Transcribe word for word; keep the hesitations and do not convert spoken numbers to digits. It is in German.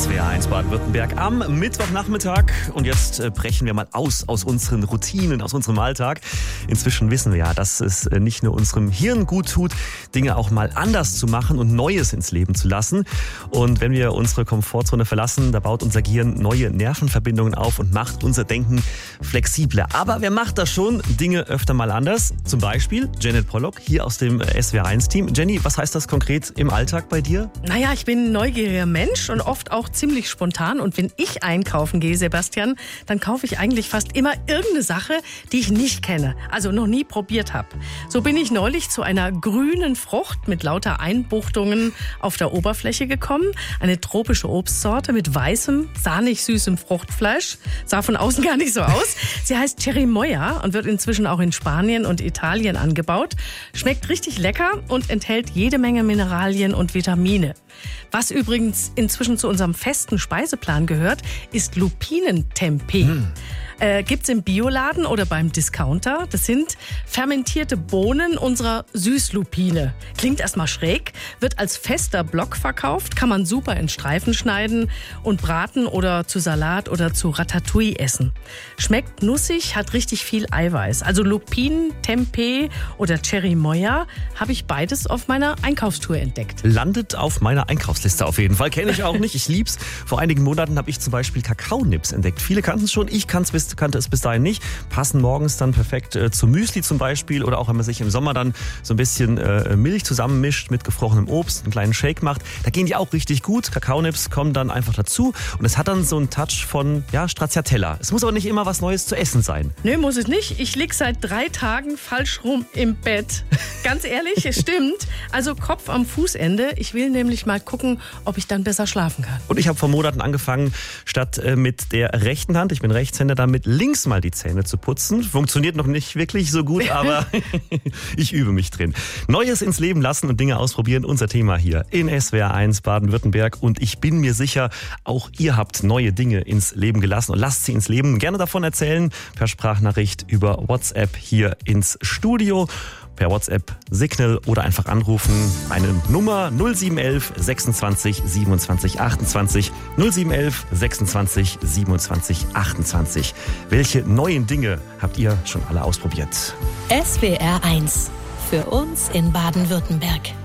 S W R eins Baden-Württemberg am Mittwochnachmittag. Und jetzt äh, brechen wir mal aus aus unseren Routinen, aus unserem Alltag. Inzwischen wissen wir ja, dass es äh, nicht nur unserem Hirn gut tut, Dinge auch mal anders zu machen und Neues ins Leben zu lassen. Und wenn wir unsere Komfortzone verlassen, da baut unser Gehirn neue Nervenverbindungen auf und macht unser Denken flexibler. Aber wer macht das schon? Dinge öfter mal anders. Zum Beispiel Janet Pollock hier aus dem S W R eins Team. Jenny, was heißt das konkret im Alltag bei dir? Naja, ich bin ein neugieriger Mensch und oft auch ziemlich spontan. Und wenn ich einkaufen gehe, Sebastian, dann kaufe ich eigentlich fast immer irgendeine Sache, die ich nicht kenne, also noch nie probiert habe. So bin ich neulich zu einer grünen Frucht mit lauter Einbuchtungen auf der Oberfläche gekommen. Eine tropische Obstsorte mit weißem, sahnig süßem Fruchtfleisch. Sah von außen gar nicht so aus. Sie heißt Cherimoya und wird inzwischen auch in Spanien und Italien angebaut. Schmeckt richtig lecker und enthält jede Menge Mineralien und Vitamine. Was übrigens inzwischen zu unserem festen Speiseplan gehört, ist Lupinentempeh. Mm. Äh, gibt's im Bioladen oder beim Discounter. Das sind fermentierte Bohnen unserer Süßlupine. Klingt erstmal schräg, wird als fester Block verkauft, kann man super in Streifen schneiden und braten oder zu Salat oder zu Ratatouille essen. Schmeckt nussig, hat richtig viel Eiweiß. Also Lupinentempeh oder Cherimoya habe ich beides auf meiner Einkaufstour entdeckt. Landet auf meiner Einkaufsliste auf jeden Fall. Kenne ich auch nicht. Ich lieb's. Vor einigen Monaten habe ich zum Beispiel Kakaonips entdeckt. Viele kannten es schon. Ich kann's bis kannte es bis dahin nicht, passen morgens dann perfekt äh, zu Müsli zum Beispiel oder auch wenn man sich im Sommer dann so ein bisschen äh, Milch zusammenmischt mit gefrorenem Obst, einen kleinen Shake macht, da gehen die auch richtig gut. Kakaonips kommen dann einfach dazu und es hat dann so einen Touch von ja, Stracciatella. Es muss aber nicht immer was Neues zu essen sein. Nö, muss es nicht. Ich lieg seit drei Tagen falsch rum im Bett. Ganz ehrlich, es stimmt. Also Kopf am Fußende. Ich will nämlich mal gucken, ob ich dann besser schlafen kann. Und ich habe vor Monaten angefangen, statt äh, mit der rechten Hand, ich bin Rechtshänder, dann mit links mal die Zähne zu putzen. Funktioniert noch nicht wirklich so gut, aber ich übe mich drin. Neues ins Leben lassen und Dinge ausprobieren, unser Thema hier in S W R eins Baden-Württemberg. Und ich bin mir sicher, auch ihr habt neue Dinge ins Leben gelassen und lasst sie ins Leben. Gerne davon erzählen, per Sprachnachricht über WhatsApp hier ins Studio. Per WhatsApp, Signal oder einfach anrufen. Eine Nummer null sieben eins eins sechsundzwanzig siebenundzwanzig achtundzwanzig. null sieben eins eins sechsundzwanzig siebenundzwanzig achtundzwanzig. Welche neuen Dinge habt ihr schon alle ausprobiert? S W R eins. Für uns in Baden-Württemberg.